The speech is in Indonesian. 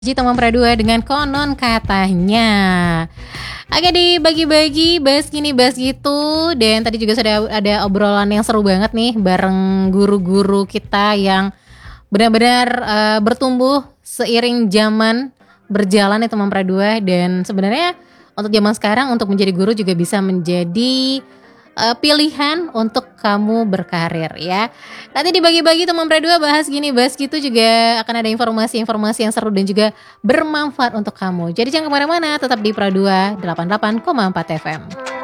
Ji teman Pradua dengan konon katanya. Agak dibagi-bagi, bahas gini, bahas gitu. Dan tadi juga sudah ada obrolan yang seru banget nih bareng guru-guru kita yang benar-benar bertumbuh seiring zaman berjalan nih teman Pradua. Dan sebenarnya untuk zaman sekarang untuk menjadi guru juga bisa menjadi pilihan untuk kamu berkarir ya. Nanti dibagi-bagi teman Pradua bahas gini, bahas gitu juga akan ada informasi-informasi yang seru dan juga bermanfaat untuk kamu. Jadi jangan kemana-mana, tetap di Pradua 88,4 FM.